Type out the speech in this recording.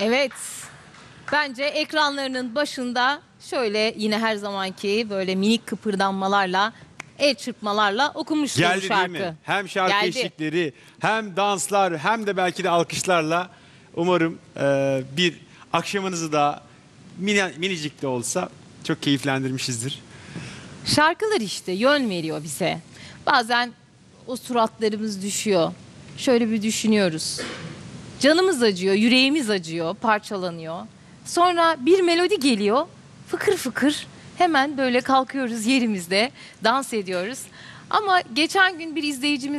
Evet. Bence ekranlarının başında şöyle yine her zamanki böyle minik kıpırdanmalarla, el çırpmalarla okumuştur bu Geldi şarkı. değil mi? Hem şarkı Geldi. eşlikleri, hem danslar, hem de belki de alkışlarla umarım bir akşamınızı da minicik de olsa çok keyiflendirmişizdir. Şarkılar işte yön veriyor bize. Bazen o suratlarımız düşüyor. Şöyle bir düşünüyoruz. Canımız acıyor, yüreğimiz acıyor, parçalanıyor. Sonra bir melodi geliyor. Fıkır fıkır hemen böyle kalkıyoruz yerimizde, dans ediyoruz. Ama geçen gün bir izleyicimiz